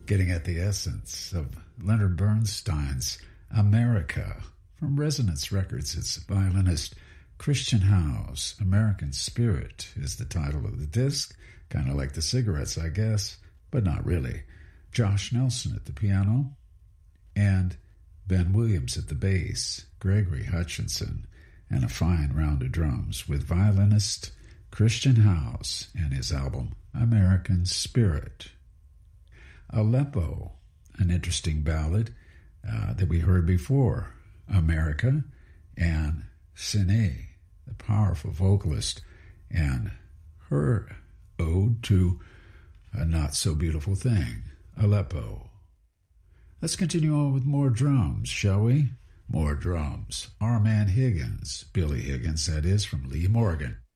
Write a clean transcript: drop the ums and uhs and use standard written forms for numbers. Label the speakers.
Speaker 1: getting at the essence of Leonard Bernstein's America. From Resonance Records, it's violinist Christian Howe's American Spirit is the title of the disc. Kind of like the Cigarettes, I guess, but not really. Josh Nelson at the piano and Ben Williams at the bass, Gregory Hutchinson, and a fine round of drums with violinist Christian Howe and his album American Spirit. Aleppo, an interesting ballad that we heard before, America, and Sine, the powerful vocalist, and her ode to a not-so-beautiful thing, Aleppo. Let's continue on with more drums, shall we? More drums. Our man Higgins, Billy Higgins, that is, from Lee Morgan.